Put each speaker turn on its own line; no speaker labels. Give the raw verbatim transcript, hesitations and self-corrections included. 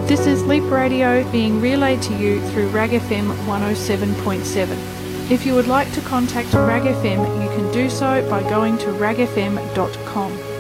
This is Leap Radio being relayed to you through Rag F M one oh seven point seven. If you would like to contact Rag F M, you can do so by going to rag f m dot com.